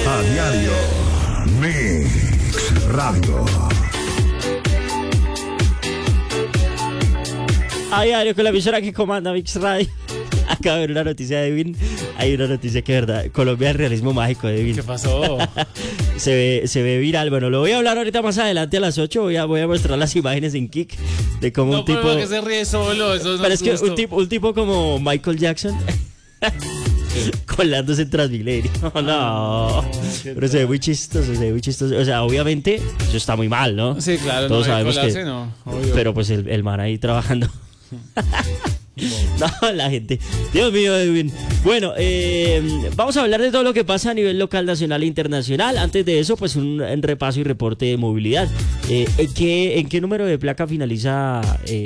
A diario. Mix Radio. A diario con la emisora que comanda Mix Radio. Acabo de ver una noticia de Edwin. Hay una noticia que es verdad. Colombia es realismo mágico, Edwin. ¿Qué pasó? se ve viral. Bueno, lo voy a hablar ahorita más adelante a las 8. Voy a mostrar las imágenes en Kik de cómo No, un tipo. pero que se ríe solo. Eso no Pero es que justo. un tipo como Michael Jackson. Colándose en Transmilenio. No. Pero se ve muy chistoso, O sea, obviamente, eso está muy mal, ¿no? Sí, claro. Todos no, sabemos colarse, que. no, obvio. Pero pues el man ahí trabajando. No, la gente. Dios mío, Edwin. Bueno, vamos a hablar de todo lo que pasa a nivel local, nacional e internacional. Antes de eso, pues un repaso y reporte de movilidad. ¿En qué número de placa finaliza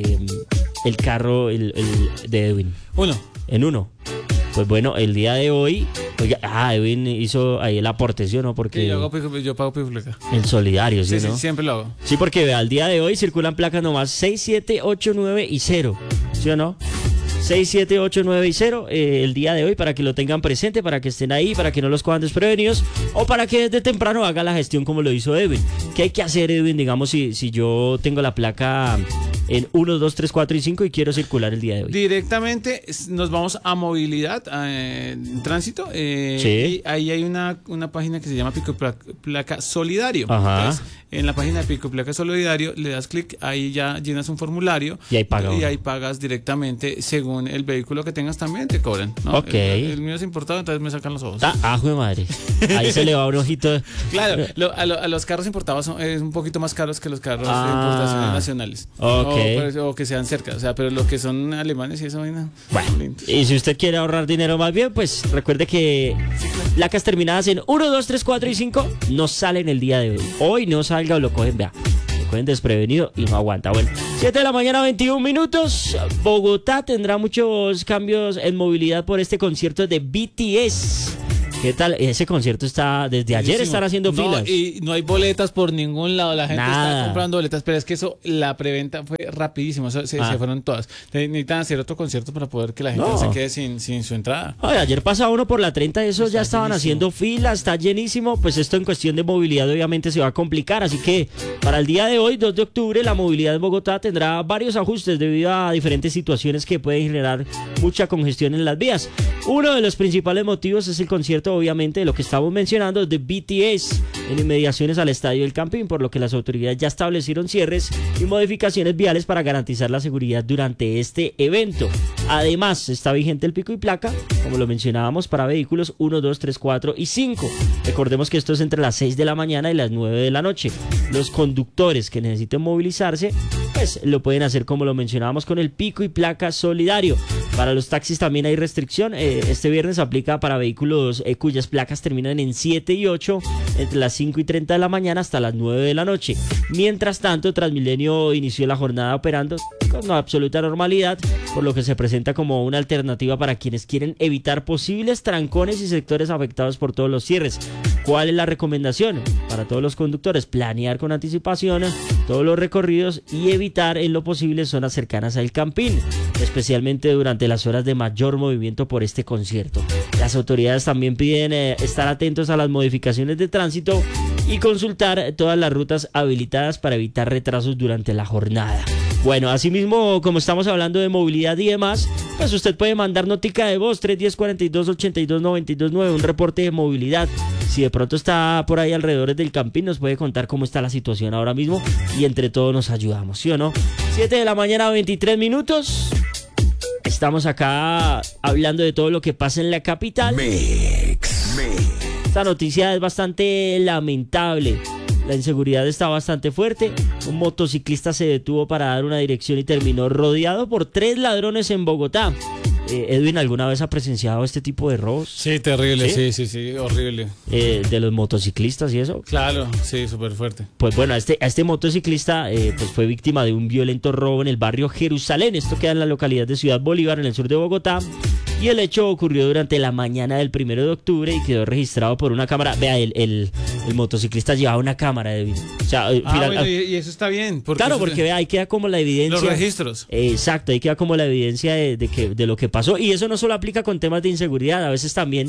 el carro el de Edwin? 1. En 1. Pues bueno, el día de hoy, oiga, Edwin hizo ahí el aporte, ¿sí o no? Porque Sí, yo pago pública. el solidario, ¿sí, Sí, no? sí, siempre lo hago. Sí, porque vea, al día de hoy circulan placas nomás 6, 7, 8, 9 y 0, ¿sí o no? 6, 7, 8, 9 y 0 el día de hoy, para que lo tengan presente, para que estén ahí, para que no los cojan desprevenidos o para que desde temprano haga la gestión como lo hizo Edwin. ¿Qué hay que hacer, Edwin? Digamos, si yo tengo la placa en 1, 2, 3, 4 y 5 y quiero circular el día de hoy. Directamente nos vamos a movilidad, en tránsito. Sí. Y ahí hay una página que se llama Pico Placa Solidario. Ajá. Entonces, en la página de Pico Placa Solidario le das clic, ahí ya llenas un formulario. Y ahí paga Y uno. ahí pagas directamente según el vehículo que tengas también te cobran, ¿no? Ok. El mío es importado, entonces me sacan los ojos. Ajo de madre. Ahí se le va un ojito. Claro, a los carros importados es un poquito más caros que los carros de Ah. importaciones nacionales. Ok. O que sean cerca. O sea, pero los que son alemanes y eso, vaina. Bueno, lindo. y si usted quiere ahorrar dinero más bien, pues recuerde que placas terminadas en 1, 2, 3, 4 y 5 no salen el día de hoy. Hoy no salga o lo cogen, vea. Lo cogen desprevenido y no aguanta. Bueno, 7 de la mañana, 21 minutos. Bogotá tendrá muchos cambios en movilidad por este concierto de BTS. ¿Qué tal? Ese concierto está desde ayer, Buenísimo. están haciendo No, filas. y no hay boletas por ningún lado. La gente Nada. está comprando boletas, pero es que eso, la preventa fue rapidísimo. Eso, se fueron todas. Necesitan hacer otro concierto para poder que la gente No. se quede sin su entrada. Ay, ayer pasaba uno por la 30, esos ya estaban haciendo filas, está llenísimo. Pues esto en cuestión de movilidad obviamente se va a complicar. Así que para el día de hoy, 2 de octubre, la movilidad en Bogotá tendrá varios ajustes debido a diferentes situaciones que pueden generar mucha congestión en las vías. Uno de los principales motivos es el concierto, obviamente, de lo que estamos mencionando, de BTS, en inmediaciones al Estadio del Campín, por lo que las autoridades ya establecieron cierres y modificaciones viales para garantizar la seguridad durante este evento. Además, está vigente el pico y placa, como lo mencionábamos, para vehículos 1, 2, 3, 4 y 5. Recordemos que esto es entre las 6 de la mañana y las 9 de la noche. Los conductores que necesiten movilizarse, pues lo pueden hacer como lo mencionábamos con el pico y placa solidario. Para los taxis también hay restricción. Este viernes aplica para vehículos cuyas placas terminan en 7 y 8 entre las 5 y 30 de la mañana hasta las 9 de la noche. Mientras tanto, Transmilenio inició la jornada operando con absoluta normalidad, por lo que se presenta como una alternativa para quienes quieren evitar posibles trancones y sectores afectados por todos los cierres. ¿Cuál es la recomendación? Para todos los conductores, planear con anticipación todos los recorridos y evitar en lo posible zonas cercanas al Campín, especialmente durante las horas de mayor movimiento por este concierto. Las autoridades también piden estar atentos a las modificaciones de tránsito y consultar todas las rutas habilitadas para evitar retrasos durante la jornada. Bueno, asimismo, como estamos hablando de movilidad y demás, pues usted puede mandar notica de voz 310-42-82-92-9, un reporte de movilidad. Si de pronto está por ahí alrededor del Campín, nos puede contar cómo está la situación ahora mismo y entre todos nos ayudamos, ¿sí o no? 7 de la mañana, 23 minutos. Estamos acá hablando de todo lo que pasa en la capital. Mix. Esta noticia es bastante lamentable. La inseguridad está bastante fuerte. Un motociclista se detuvo para dar una dirección y terminó rodeado por 3 ladrones en Bogotá. Edwin, ¿alguna vez ha presenciado este tipo de robos? Sí, terrible, ¿Sí? sí, horrible. De los motociclistas y eso. Claro, sí, súper fuerte. Pues bueno, a este motociclista pues fue víctima de un violento robo en el barrio Jerusalén. Esto queda en la localidad de Ciudad Bolívar, en el sur de Bogotá. Y el hecho ocurrió durante la mañana del 1 de octubre y quedó registrado por una cámara. Vea, el el motociclista llevaba una cámara de video. O sea, bueno, y eso está bien. Claro, porque ahí queda como la evidencia. Los registros. Exacto, ahí queda como la evidencia de lo que pasó. Y eso no solo aplica con temas de inseguridad, a veces también...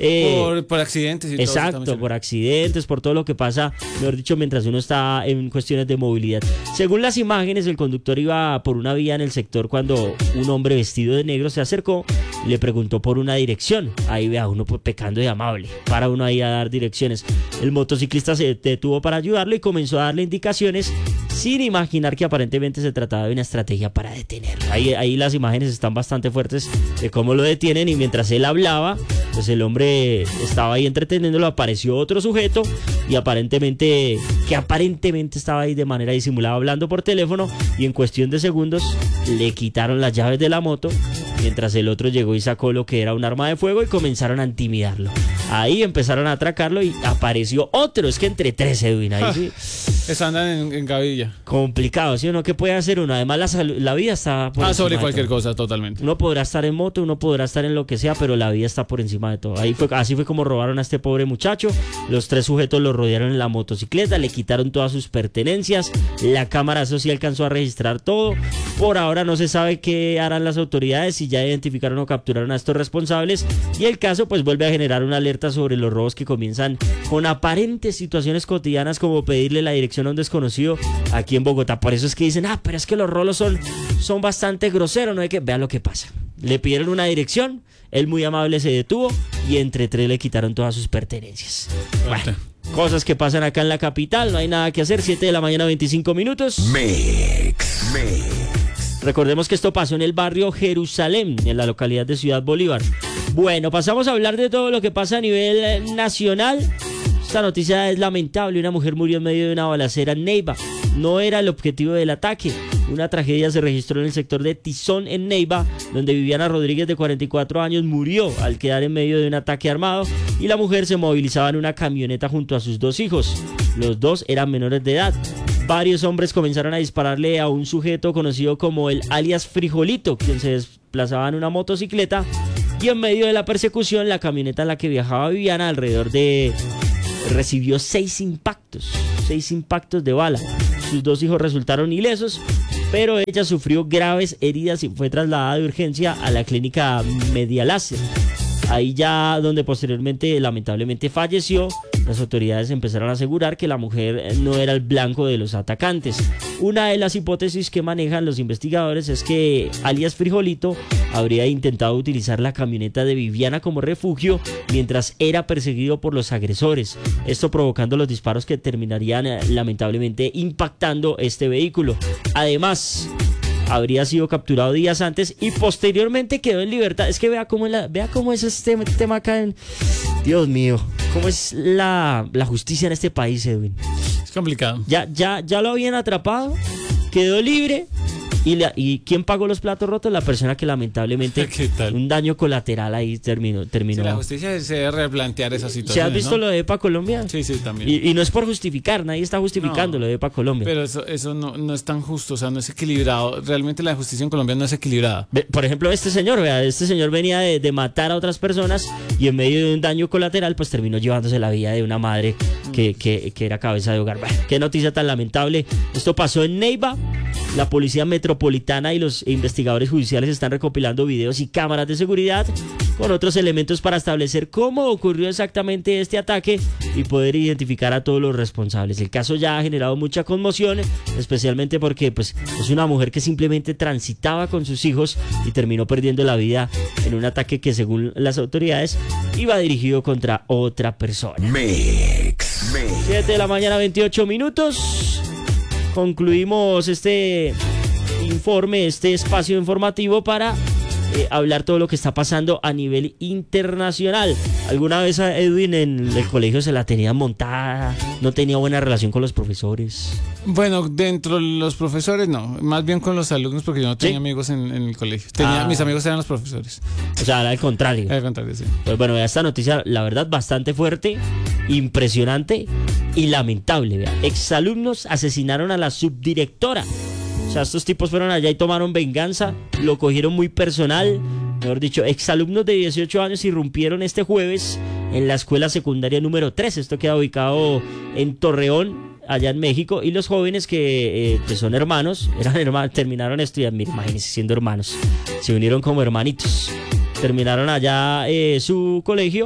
por accidentes y exacto, todo. por accidentes, por todo lo que pasa, mejor dicho, mientras uno está en cuestiones de movilidad. Según las imágenes, el conductor iba por una vía en el sector cuando un hombre vestido de negro se acercó y le preguntó por una dirección. Ahí vea uno pecando de amable, para uno ahí a dar direcciones. El motociclista se detuvo para ayudarlo y comenzó a darle indicaciones sin imaginar que aparentemente se trataba de una estrategia para detenerlo. Ahí las imágenes están bastante fuertes de cómo lo detienen, y mientras él hablaba, pues el hombre estaba ahí entreteniéndolo, apareció otro sujeto y aparentemente estaba ahí de manera disimulada hablando por teléfono, y en cuestión de segundos le quitaron las llaves de la moto, mientras el otro llegó y sacó lo que era un arma de fuego y comenzaron a intimidarlo. Ahí empezaron a atracarlo y apareció otro. Es que entre tres, Edwin, ahí sí. Eso andan en gavilla. Complicado, ¿sí o no? ¿Qué puede hacer uno? Además, la vida está por encima sobre de cualquier todo. cosa, totalmente. Uno podrá estar en moto, uno podrá estar en lo que sea, pero la vida está por encima de todo. Así fue como robaron a este pobre muchacho. Los tres sujetos lo rodearon en la motocicleta, le quitaron todas sus pertenencias. La cámara, eso sí, alcanzó a registrar todo. Por ahora no se sabe qué harán las autoridades, si ya identificaron o capturaron a estos responsables. Y el caso pues vuelve a generar una alerta sobre los robos que comienzan con aparentes situaciones cotidianas, como pedirle la dirección a un desconocido aquí en Bogotá. Por eso es que dicen, pero es que los rolos son bastante groseros, no hay que... Vean lo que pasa. Le pidieron una dirección, él muy amable se detuvo y entre tres le quitaron todas sus pertenencias. Bueno, cosas que pasan acá en la capital, no hay nada que hacer. 7 de la mañana, 25 minutos. Mix. Recordemos que esto pasó en el barrio Jerusalén, en la localidad de Ciudad Bolívar. Bueno, pasamos a hablar de todo lo que pasa a nivel nacional. Esta noticia es lamentable. Una mujer murió en medio de una balacera en Neiva. No era el objetivo del ataque. Una tragedia se registró en el sector de Tizón, en Neiva, donde Viviana Rodríguez, de 44 años, murió al quedar en medio de un ataque armado, y la mujer se movilizaba en una camioneta junto a sus dos hijos. Los dos eran menores de edad. Varios hombres comenzaron a dispararle a un sujeto conocido como el alias Frijolito, quien se desplazaba en una motocicleta, y en medio de la persecución, la camioneta en la que viajaba Viviana recibió 6 impactos de bala. Sus dos hijos resultaron ilesos, pero ella sufrió graves heridas y fue trasladada de urgencia a la clínica Medialáser. Ahí ya donde posteriormente lamentablemente falleció. Las autoridades empezaron a asegurar que la mujer no era el blanco de los atacantes. Una de las hipótesis que manejan los investigadores es que alias Frijolito habría intentado utilizar la camioneta de Viviana como refugio mientras era perseguido por los agresores, esto provocando los disparos que terminarían lamentablemente impactando este vehículo. Además, habría sido capturado días antes y posteriormente quedó en libertad. Es que vea cómo es este tema acá en... Dios mío, cómo es la justicia en este país, Edwin. Es complicado. Ya lo habían atrapado, quedó libre. ¿Y quién pagó los platos rotos? La persona que lamentablemente un daño colateral ahí terminó. Sí, la justicia se debe replantear esa situación. ¿Se has visto lo de EPA Colombia? Sí, también. Y no es por justificar, nadie está justificando lo de EPA Colombia. Pero eso no es tan justo, o sea, no es equilibrado. Realmente la justicia en Colombia no es equilibrada. Por ejemplo, este señor venía de matar a otras personas y en medio de un daño colateral pues terminó llevándose la vida de una madre que era cabeza de hogar. Bueno, qué noticia tan lamentable. Esto pasó en Neiva. La policía metropolitana y los investigadores judiciales están recopilando videos y cámaras de seguridad con otros elementos para establecer cómo ocurrió exactamente este ataque y poder identificar a todos los responsables. El caso ya ha generado mucha conmoción, especialmente porque pues, es una mujer que simplemente transitaba con sus hijos y terminó perdiendo la vida en un ataque que, según las autoridades, iba dirigido contra otra persona. 7 de la mañana, 28 minutos. Concluimos este informe, este espacio informativo para hablar todo lo que está pasando a nivel internacional. ¿Alguna vez a Edwin en el colegio se la tenía montada? ¿No tenía buena relación con los profesores? Bueno, dentro de los profesores no, más bien con los alumnos, porque yo no tenía amigos en el colegio. Mis amigos eran los profesores. O sea, era al contrario. Al contrario, sí. Pues bueno, esta noticia, la verdad, bastante fuerte, impresionante y lamentable. Vea. Exalumnos asesinaron a la subdirectora. O sea, estos tipos fueron allá y tomaron venganza, lo cogieron muy personal. Mejor dicho, exalumnos de 18 años irrumpieron este jueves en la escuela secundaria número 3. Esto queda ubicado en Torreón, allá en México, y los jóvenes que pues son hermanos, terminaron estudiando, mira, imagínense, siendo hermanos, se unieron como hermanitos, terminaron allá su colegio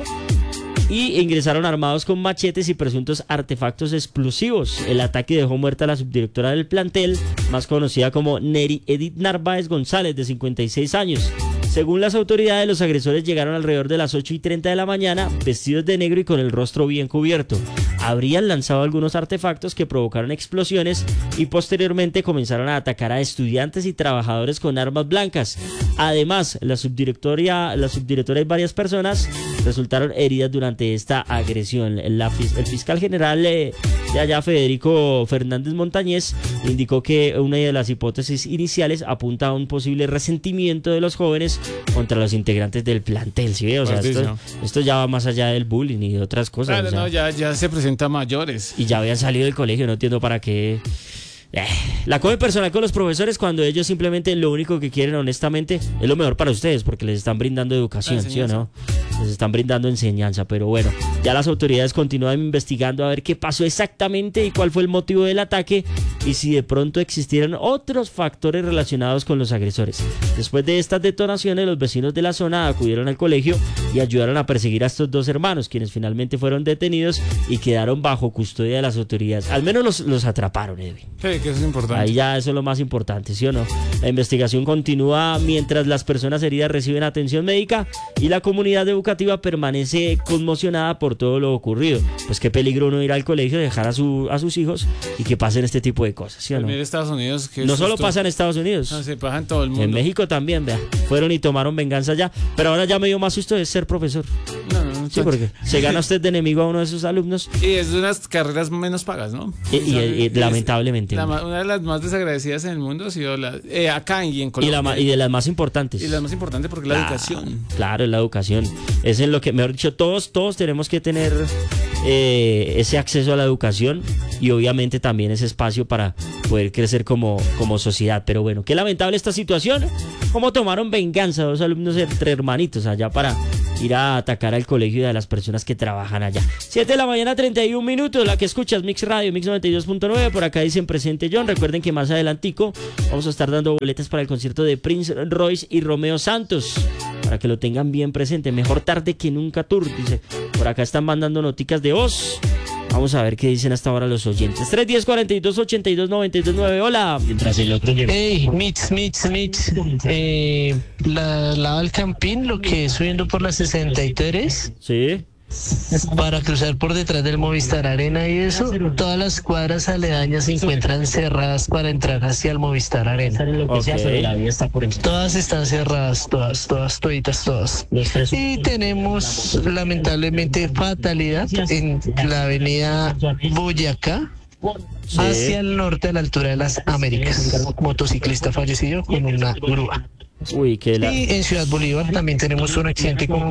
y ingresaron armados con machetes y presuntos artefactos explosivos. El ataque dejó muerta a la subdirectora del plantel, más conocida como Neri Edith Narváez González, de 56 años. Según las autoridades, los agresores llegaron alrededor de las 8:30 de la mañana, vestidos de negro y con el rostro bien cubierto. Habrían lanzado algunos artefactos que provocaron explosiones y posteriormente comenzaron a atacar a estudiantes y trabajadores con armas blancas. Además, la subdirectora y varias personas resultaron heridas durante esta agresión. El fiscal general de allá, Federico Fernández Montañez, indicó que una de las hipótesis iniciales apunta a un posible resentimiento de los jóvenes contra los integrantes del plantel. ¿Sí ve? O sea, esto ya va más allá del bullying y de otras cosas. Claro, o sea, ya se presenta mayores. Y ya habían salido del colegio, no entiendo para qué. La come personal con los profesores cuando ellos simplemente lo único que quieren, honestamente, es lo mejor para ustedes, porque les están brindando educación, ¿sí o no? Les están brindando enseñanza, pero bueno, ya las autoridades continúan investigando a ver qué pasó exactamente y cuál fue el motivo del ataque y si de pronto existieran otros factores relacionados con los agresores. Después de estas detonaciones, los vecinos de la zona acudieron al colegio y ayudaron a perseguir a estos dos hermanos, quienes finalmente fueron detenidos y quedaron bajo custodia de las autoridades. Al menos los atraparon, Edwin. Sí, que eso es importante. Ahí ya eso es lo más importante, ¿sí o no? La investigación continúa mientras las personas heridas reciben atención médica y la comunidad educativa permanece conmocionada por todo lo ocurrido. Pues qué peligro no ir al colegio, dejar a sus hijos y que pasen este tipo de cosas, ¿sí o no? En Estados Unidos, no solo pasa en Estados Unidos, no, se pasa en todo el mundo. En México también, vea, fueron y tomaron venganza ya, pero ahora ya me dio más susto de ser profesor. No, sí, porque se gana usted de enemigo a uno de sus alumnos. Y es de unas carreras menos pagas, ¿no? Y lamentablemente. Una de las más desagradecidas en el mundo ha sido acá y en Colombia. Y de las más importantes. Y las más importantes porque la educación. Claro, la educación. Es en lo que, mejor dicho, todos tenemos que tener ese acceso a la educación y obviamente también ese espacio para poder crecer como sociedad. Pero bueno, qué lamentable esta situación. Cómo tomaron venganza dos alumnos entre hermanitos allá para ir a atacar al colegio y a las personas que trabajan allá. 7 de la mañana, 31 minutos, la que escuchas, Mix Radio, Mix 92.9, por acá dicen presente John. Recuerden que más adelantico vamos a estar dando boletas para el concierto de Prince Royce y Romeo Santos, para que lo tengan bien presente. Mejor tarde que nunca tour, dice. Por acá están mandando noticas de voz. Vamos a ver qué dicen hasta ahora los oyentes. 310-42-82-92-9. Hola. Hey, Mix. Lado del Campín, lo que es subiendo por la 63. Sí. Para cruzar por detrás del Movistar Arena y eso, todas las cuadras aledañas se encuentran cerradas para entrar hacia el Movistar Arena. Okay. Todas están cerradas, todas. Y tenemos lamentablemente fatalidad en la avenida Boyacá, sí, hacia el norte a la altura de las Américas. Motociclista fallecido con una grúa. Uy, qué Y en Ciudad Bolívar también tenemos un accidente con...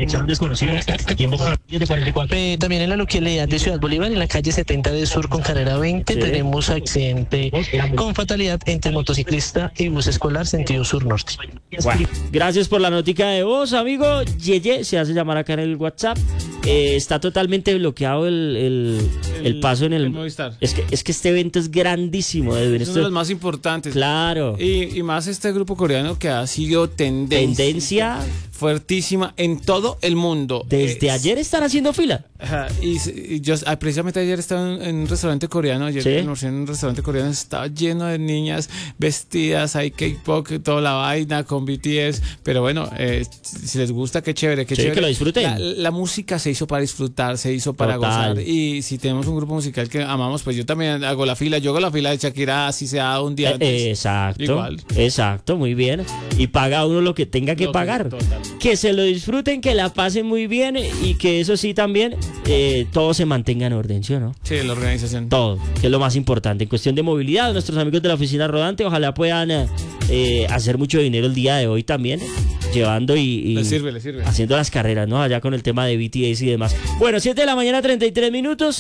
también en la localidad de Ciudad Bolívar, en la calle 70 de Sur con carrera 20, sí, tenemos accidente con fatalidad entre motociclista y bus escolar sentido sur-norte. Bueno, gracias por la notica de voz, amigo. Yeye se hace llamar acá en el WhatsApp. Está totalmente bloqueado el paso en el Movistar. Es que este evento es grandísimo, Edwin. Es uno de los más importantes. Claro. Y más este grupo coreano que ha sido tendencia fuertísima en todo el mundo. Desde ayer están haciendo fila. Y yo precisamente ayer estaba en un restaurante coreano. Ayer ¿sí? En un restaurante coreano estaba lleno de niñas vestidas, hay K-pop, toda la vaina con BTS. Pero bueno, si les gusta, qué chévere, qué chévere. Que lo disfruten. La música se hizo para disfrutar, se hizo para gozar. Y si tenemos un grupo musical que amamos, pues yo también hago la fila. Yo hago la fila de Shakira, así sea un día antes. Exacto. Igual. Exacto, muy bien. Y paga uno lo que tenga que pagar. Que se lo disfruten, que la pasen muy bien y que eso sí también todo se mantenga en orden, ¿sí o no? Sí, la organización. Todo, que es lo más importante. En cuestión de movilidad, nuestros amigos de la oficina rodante ojalá puedan hacer mucho dinero el día de hoy también, llevando y le sirve. haciendo las carreras, ¿no? Allá con el tema de BTS y demás. Bueno, 7 de la mañana, 33 minutos.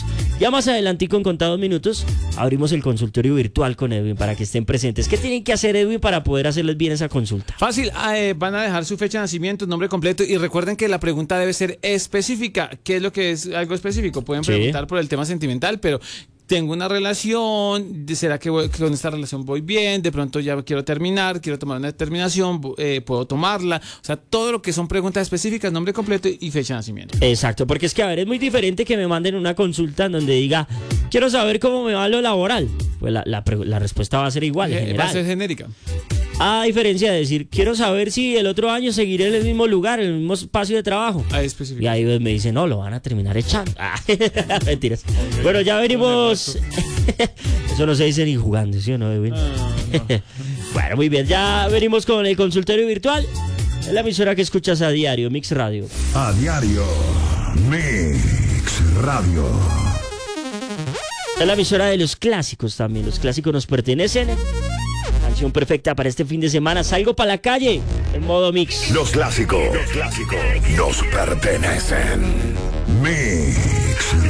Ya más adelantico, en contados minutos, abrimos el consultorio virtual con Edwin para que estén presentes. ¿Qué tienen que hacer, Edwin, para poder hacerles bien esa consulta? Fácil, van a dejar su fecha de nacimiento, nombre completo, y recuerden que la pregunta debe ser específica. ¿Qué es lo que es algo específico? Pueden preguntar por el tema sentimental, pero tengo una relación, ¿será que con esta relación voy bien? De pronto ya quiero terminar, quiero tomar una determinación, ¿puedo tomarla? O sea, todo lo que son preguntas específicas, nombre completo y fecha de nacimiento. Exacto, porque es que, a ver, es muy diferente que me manden una consulta en donde diga, quiero saber cómo me va lo laboral. Pues la respuesta va a ser igual, general. Va a ser genérica. A diferencia de decir, quiero saber si el otro año seguiré en el mismo lugar, en el mismo espacio de trabajo. Específico. Y ahí me dicen, no, lo van a terminar echando. Mentiras. Bueno, ya venimos. Eso no se dice ni jugando, ¿sí o no, Edwin? No. Bueno, muy bien. Ya venimos con el consultorio virtual. Es la emisora que escuchas a diario, Mix Radio. A diario, Mix Radio. Es la emisora de los clásicos también. Los clásicos nos pertenecen. Canción perfecta para este fin de semana. Salgo para la calle en modo mix. Los clásicos nos pertenecen. Mix.